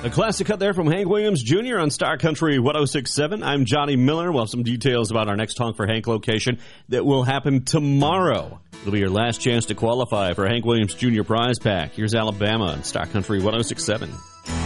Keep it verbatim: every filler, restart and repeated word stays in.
A classic cut there from Hank Williams Junior on Star Country one oh six point seven. I'm Johnny Miller. We'll have some details about our next Honk for Hank location that will happen tomorrow. It'll be your last chance to qualify for Hank Williams Junior prize pack. Here's Alabama on Star Country one oh six point seven.